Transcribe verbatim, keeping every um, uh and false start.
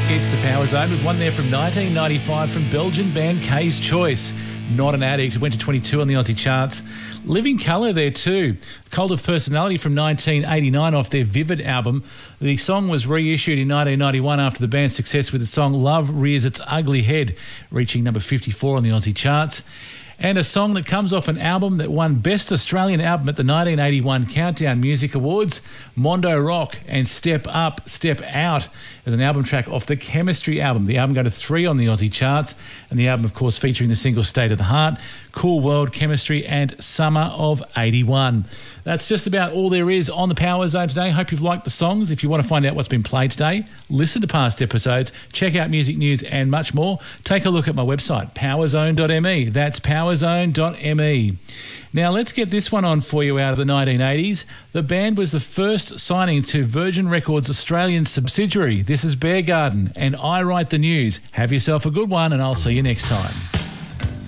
It's the Power Zone with one there from nineteen ninety-five from Belgian band K's Choice. Not an Addict. It went to twenty-two on the Aussie charts. Living Colour there too. Cult of Personality from nineteen eighty-nine off their Vivid album. The song was reissued in nineteen ninety-one after the band's success with the song Love Rears Its Ugly Head, reaching number fifty-four on the Aussie charts. And a song that comes off an album that won Best Australian Album at the nineteen eighty-one Countdown Music Awards, Mondo Rock and Step Up, Step Out as an album track off the Chemistry album. The album got a three on the Aussie charts, and the album, of course, featuring the single State of the Heart, Cool World, Chemistry and Summer of eighty-one. That's just about all there is on the Power Zone today. Hope you've liked the songs. If you want to find out what's been played today, listen to past episodes, check out music news and much more, take a look at my website, power zone dot m e. That's power zone dot m e. Now, let's get this one on for you out of the nineteen eighties. The band was the first signing to Virgin Records' Australian subsidiary. This is Bear Garden, and I Write the News. Have yourself a good one, and I'll see you next time.